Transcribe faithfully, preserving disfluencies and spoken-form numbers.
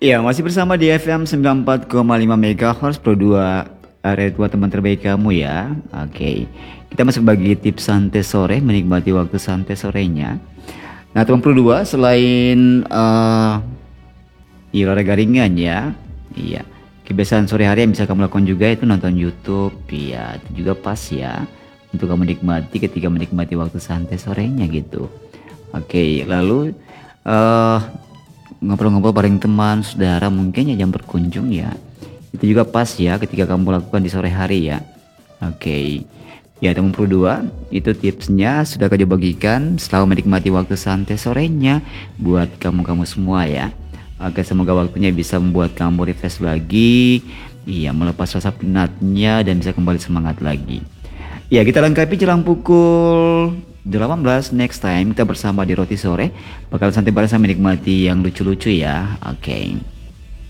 Iya, masih bersama di F M sembilan puluh empat koma lima MHz Pro dua area dua teman terbaik kamu ya. Oke. Kita masuk bagi tips santai sore, menikmati waktu santai sorenya. Nah, teman Pro dua selain eh iya, olahraga ringan ya. Iya. Kebiasaan sore hari yang bisa kamu lakukan juga itu nonton YouTube. Iya, itu juga pas ya. Untuk kamu nikmati ketika menikmati waktu santai sorenya gitu. Oke, lalu eh ngobrol-ngobrol bareng teman, saudara mungkin ya jam berkunjung ya. Itu juga pas ya ketika kamu lakukan di sore hari ya. Oke. Ya teman Pro dua, itu tipsnya sudah kau bagikan selalu menikmati waktu santai sorenya buat kamu-kamu semua ya. Oke, semoga waktunya bisa membuat kamu refresh lagi. Iya, melepas rasa penatnya dan bisa kembali semangat lagi. Ya, kita lengkapi jelang pukul delapan belas next time kita bersama di Roti Sore. Bakal santai bareng menikmati yang lucu-lucu ya. Oke.